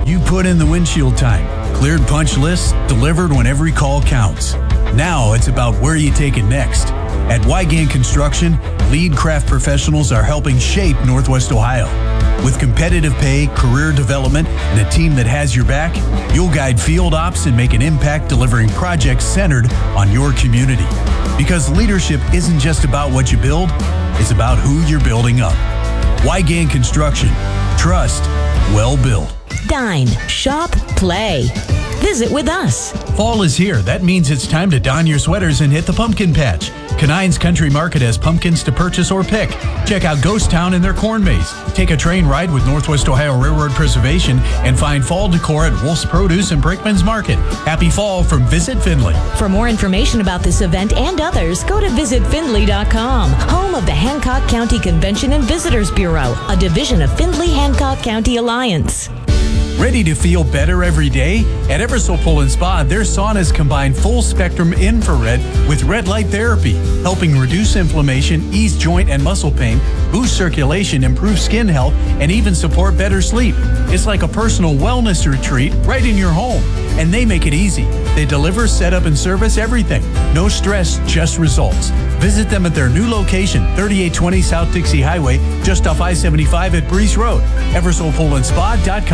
You put in the windshield time, cleared punch lists, delivered when every call counts. Now it's about where you take it next. At Wygant Construction, lead craft professionals are helping shape Northwest Ohio. With competitive pay, career development, and a team that has your back, you'll guide field ops and make an impact delivering projects centered on your community. Because leadership isn't just about what you build, it's about who you're building up. Wygant Construction. Trust. Well built. Dine, shop, play. Visit with us. Fall is here. That means it's time to don your sweaters and hit the pumpkin patch. Canines Country Market has pumpkins to purchase or pick. Check out Ghost Town and their corn maze. Take a train ride with Northwest Ohio Railroad Preservation and find fall decor at Wolf's Produce and Brickman's Market. Happy fall from Visit Findlay. For more information about this event and others, go to visitfindlay.com, home of the Hancock County Convention and Visitors Bureau, a division of Findlay-Hancock County Alliance. Ready to feel better every day? At Eversole Pool & Spa, their saunas combine full-spectrum infrared with red light therapy, helping reduce inflammation, ease joint and muscle pain, boost circulation, improve skin health, and even support better sleep. It's like a personal wellness retreat right in your home. And they make it easy. They deliver, set up, and service everything. No stress, just results. Visit them at their new location, 3820 South Dixie Highway, just off I-75 at Breeze Road. EversolePoolAndSpa.com.